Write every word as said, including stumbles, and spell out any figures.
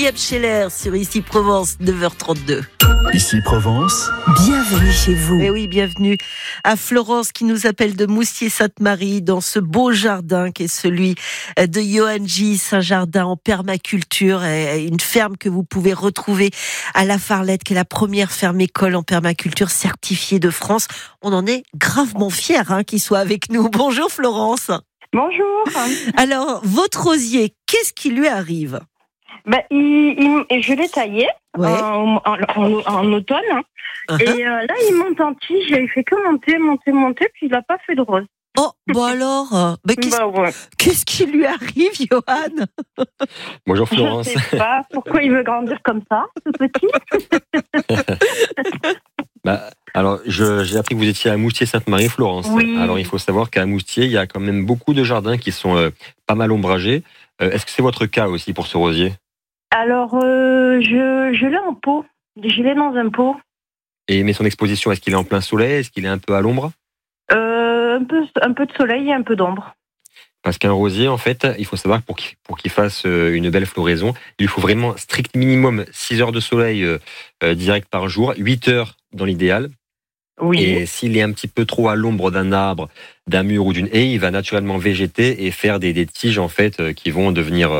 William Scheller sur Ici Provence, neuf heures trente-deux. Ici Provence. Bienvenue chez vous. Et oui, bienvenue à Florence qui nous appelle de Moustier-Sainte-Marie dans ce beau jardin qui est celui de Johan Gis, un jardin en permaculture, et une ferme que vous pouvez retrouver à La Farlette, qui est la première ferme école en permaculture certifiée de France. On en est gravement fiers hein, qu'il soit avec nous. Bonjour Florence. Bonjour. Alors, votre rosier, qu'est-ce qui lui arrive ? Ben, il, il, je l'ai taillé ouais. en, en, en, en automne. Uh-huh. Et euh, là, il monte en tige. Il fait que monter, monter, monter. Puis il n'a pas fait de rose. Oh, bon alors bah, qu'est-ce, bah ouais. qu'est-ce qui lui arrive, Johan ? Bonjour Florence. Je ne sais pas pourquoi il veut grandir comme ça, ce petit. bah, alors, je, j'ai appris que vous étiez à Moustier-Sainte-Marie, Florence. Oui. Alors, il faut savoir qu'à Moustier, il y a quand même beaucoup de jardins qui sont euh, pas mal ombragés. Euh, est-ce que c'est votre cas aussi pour ce rosier ? Alors, euh, je, je l'ai en pot. Je l'ai dans un pot. Et mais son exposition, est-ce qu'il est en plein soleil ? Est-ce qu'il est un peu à l'ombre ? euh, un, peu, un peu de soleil et un peu d'ombre. Parce qu'un rosier, en fait, il faut savoir que pour qu'il, pour qu'il fasse une belle floraison, il lui faut vraiment strict minimum six heures de soleil euh, euh, direct par jour, huit heures dans l'idéal. Oui. Et s'il est un petit peu trop à l'ombre d'un arbre, d'un mur ou d'une haie, il va naturellement végéter et faire des, des tiges en fait qui vont devenir